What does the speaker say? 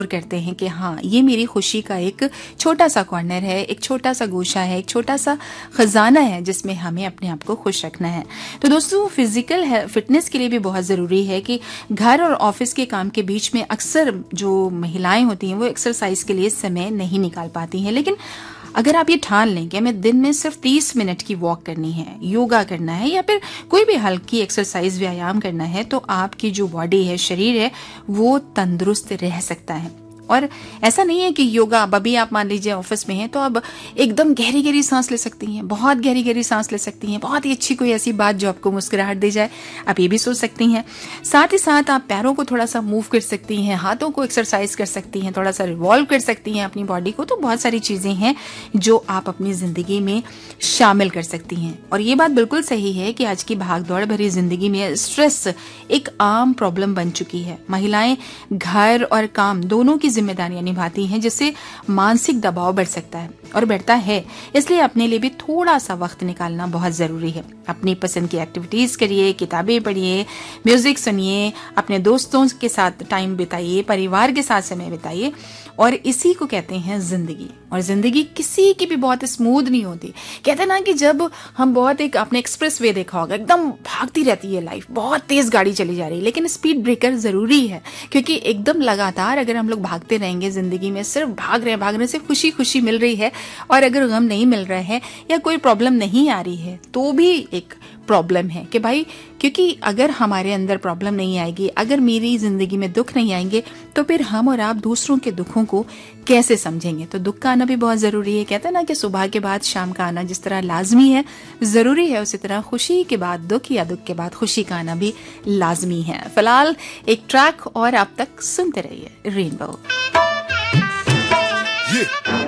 करते हैं कि हाँ, ये मेरी खुशी का एक छोटा सा कॉर्नर है, एक छोटा सा गोशा है, एक छोटा सा खजाना है जिसमें हमें अपने आप को खुश रखना है। तो दोस्तों, फिजिकल फिटनेस के लिए भी बहुत ज़रूरी है कि घर और ऑफिस के काम के बीच में अक्सर जो महिलाएं होती हैं वो एक्सरसाइज के लिए समय नहीं निकाल पाती हैं। लेकिन अगर आप ये ठान लें कि हमें दिन में सिर्फ 30 मिनट की वॉक करनी है, योगा करना है या फिर कोई भी हल्की एक्सरसाइज व्यायाम करना है, तो आपकी जो बॉडी है, शरीर है, वो तंदुरुस्त रह सकता है। और ऐसा नहीं है कि योगा, अब अभी आप मान लीजिए ऑफिस में हैं तो अब एकदम गहरी गहरी सांस ले सकती हैं, बहुत गहरी गहरी सांस ले सकती हैं, बहुत ही अच्छी कोई ऐसी बात जो आपको मुस्कुराहट दे जाए, आप ये भी सोच सकती हैं। साथ ही साथ आप पैरों को थोड़ा सा मूव कर सकती हैं, हाथों को एक्सरसाइज कर सकती हैं, थोड़ा सा रिवॉल्व कर सकती हैं अपनी बॉडी को। तो बहुत सारी चीजें हैं जो आप अपनी जिंदगी में शामिल कर सकती हैं। और ये बात बिल्कुल सही है कि आज की भागदौड़ भरी जिंदगी में स्ट्रेस एक आम प्रॉब्लम बन चुकी है। महिलाएं घर और काम दोनों की जिम्मेदारियां निभाती हैं, जिससे मानसिक दबाव बढ़ सकता है और बढ़ता है। इसलिए अपने लिए भी थोड़ा सा वक्त निकालना बहुत जरूरी है। अपनी पसंद की एक्टिविटीज करिए, किताबें पढ़िए, म्यूजिक सुनिए, अपने दोस्तों के साथ टाइम बिताइए, परिवार के साथ समय बिताइए। और इसी को कहते हैं जिंदगी। और जिंदगी किसी की भी बहुत स्मूथ नहीं होती। कहते ना कि जब हम बहुत एक, आपने एक्सप्रेस वे देखा होगा, एकदम भागती रहती है लाइफ, बहुत तेज गाड़ी चली जा रही है, लेकिन स्पीड ब्रेकर जरूरी है। क्योंकि एकदम लगातार अगर हम लोग भागते रहेंगे जिंदगी में, सिर्फ भागने से खुशी खुशी मिल रही है और अगर गम नहीं मिल रहा है या कोई प्रॉब्लम नहीं आ रही है तो भी एक प्रॉब्लम है कि भाई, क्योंकि अगर हमारे अंदर प्रॉब्लम नहीं आएगी, अगर मेरी जिंदगी में दुख नहीं आएंगे, तो फिर हम और आप दूसरों के दुखों को कैसे समझेंगे। तो दुख का आना भी बहुत जरूरी है। कहते हैं ना कि सुबह के बाद शाम का आना जिस तरह लाजमी है, जरूरी है, उसी तरह खुशी के बाद दुख या दुख के बाद खुशी का आना भी लाजमी है। फिलहाल एक ट्रैक और आप तक सुनते रहिए रेनबो।